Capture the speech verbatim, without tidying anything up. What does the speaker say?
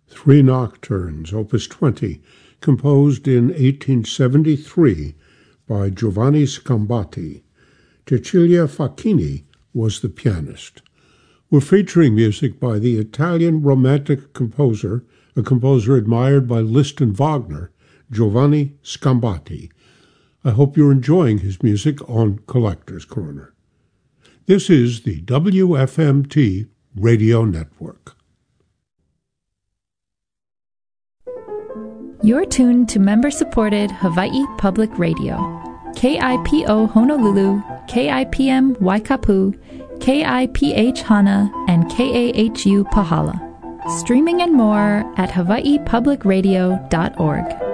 Three Nocturnes, Opus twenty, composed in eighteen seventy-three by Giovanni Scambati. Cecilia Facchini was the pianist. We're featuring music by the Italian Romantic composer, a composer admired by Liszt and Wagner, Giovanni Scambati. I hope you're enjoying his music on Collector's Corner. This is the W F M T Radio Network. You're tuned to member-supported Hawaii Public Radio. K I P O Honolulu, K I P M Waikapu, K I P H Hana, and K A H U Pahala. Streaming and more at hawaii public radio dot org.